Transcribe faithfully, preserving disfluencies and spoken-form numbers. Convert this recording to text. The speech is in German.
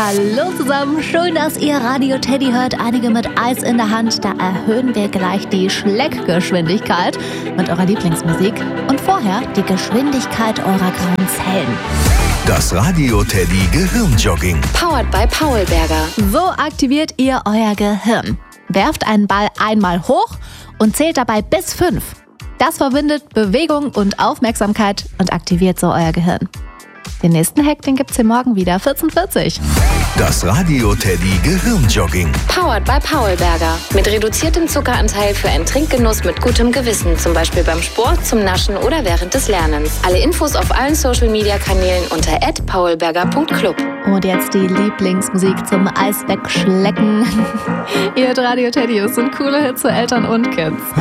Hallo zusammen, schön, dass ihr Radio Teddy hört. Einige mit Eis in der Hand, da erhöhen wir gleich die Schleckgeschwindigkeit mit eurer Lieblingsmusik und vorher die Geschwindigkeit eurer grauen Zellen. Das Radio Teddy Gehirnjogging. Powered by Paulberger. So aktiviert ihr euer Gehirn. Werft einen Ball einmal hoch und zählt dabei bis fünf. Das verbindet Bewegung und Aufmerksamkeit und aktiviert so euer Gehirn. Den nächsten Hack, den gibt's hier morgen wieder, vierzehn Uhr vierzig. Das Radio Teddy Gehirnjogging. Powered by Paulberger. Mit reduziertem Zuckeranteil für einen Trinkgenuss mit gutem Gewissen. Zum Beispiel beim Sport, zum Naschen oder während des Lernens. Alle Infos auf allen Social-Media-Kanälen unter at paulberger punkt club. Und jetzt die Lieblingsmusik zum Eis wegschlecken. Ihr hört Radio Teddy, es sind coole Hits für Eltern und Kids.